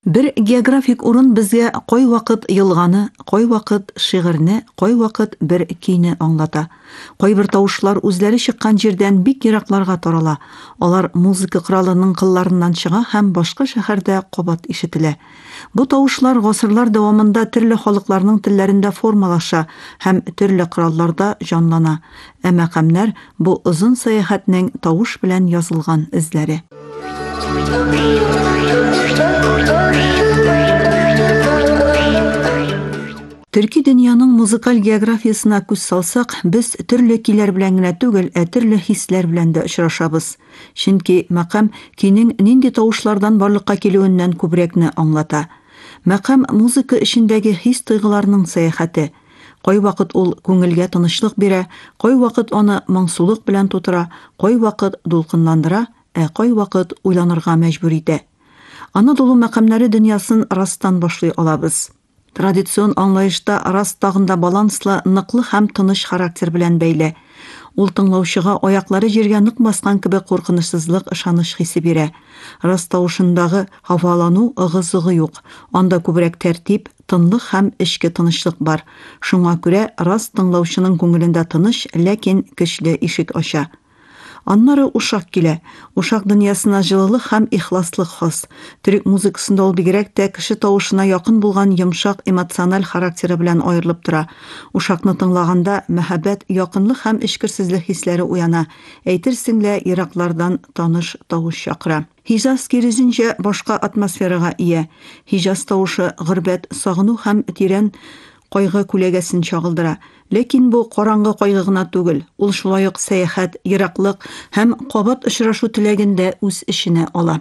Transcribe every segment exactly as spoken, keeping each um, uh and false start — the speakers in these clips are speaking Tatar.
Бер географик урын безгә кай вакыт елганы, кай вакыт шигырьне, кай вакыт бер көйне аңлата. Кайбер тавышлар үзләре чыккан җирдән бик еракларга тарала. Алар музыка коралының кылларыннан чыга һәм башка шәһәрдә кабат ишетелә. Бу тавышлар гасырлар дәвамында төрле халыкларның телләрендә формалаша һәм төрле коралларда җанлана. Ә мәкамнәр бу озын сәяхәтнең тавыш белән язылган эзләре. Төрки дөньяның музыкаль географиясына күз салсак, без төрле көйләр белән генә түгел, ә төрле хисләр белән дә очрашабыз. Чөнки мәкам көйнең нинди тавышлардан барлыкка килүеннән күбрәкне аңлата. Мәкам музыка эчендәге хис тойгыларның сәяхәте. Кай вакыт ул күңелгә тынычлык бирә, кай вакыт аны моңсулык белән тутыра, кай вакыт дулкынландыра, ә кай вакыт уйланырга мәҗбүр итә. Анадолу мәкамнәре дөньясын растан башлый алабыз. Традицион аңлаешта раст тагында баланслы, ныклы һәм тыныч характер белән бәйле. Ул тыңлаучыга аяклары җиргә нык баскан кебек куркынычсызлык, ышаныч хисе бирә. Раст тавышындагы һавалану, ыгы-зыгы юк. Анда күбрәк тәртип, тынлык һәм эчке тынычлык бар. Шуңа күрә раст тыңлаучының күңелендә тыныч, ләкин көчле ишек ача. Аннары ушак килә. Ушак дөньясына җылылык һәм ихласлык хас. Төрек музыкасында ул бигрәк тә кеше тавышына якын булган йомшак эмоциональ характеры белән аерылып тора. Ушакны тыңлаганда мәхәббәт, якынлык һәм эчкерсезлек хисләре уяна. Әйтерсең лә ераклардан таныш тавыш чакыра. Хиҗаз киресенчә башка атмосферага ия. Хиҗаз тавышы гырбәт, сагыну һәм тирән кайгы күләгәсен чагылдыра. Ләкин бу караңгы кайгы гына түгел. Ул шулай ук сәяхәт, ераклык һәм кабат очрашу теләгендә үз эченә ала.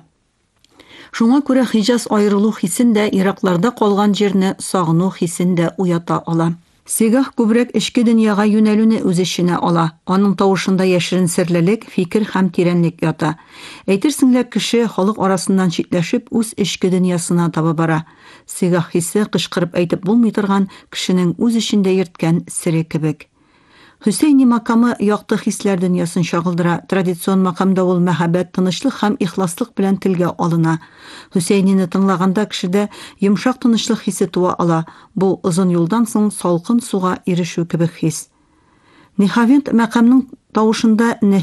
Шуңа күрә Хиҗаз аерылу хисен дә, еракларда калган җирне сагыну хисен дә уята ала. Сегах күбрәк эчке дөньяга юнәлүне үз эченә ала. Аның тавышында яшерен серлелек, фикер һәм тирәнлек ята. Әйтерсең лә кеше халык арасыннан читләшеп үз эчке дөньясына таба бара. Сегах хисе кычкырып әйтеп булмый торган кешенең үз эчендә йөрткән сере кебек. Хөсейни макамы якты хисләр дөньясын чагылдыра. Традицион макамда ул мәхәббәт, тынычлык һәм ихласлык белән телгә алына. Хөсейнины тыңлаганда кешедә йомшак тынычлык хисе туа ала. Бу озын юлдан соң салкын суга ирешү кебек хис. Ниһавент мәкамның тавышында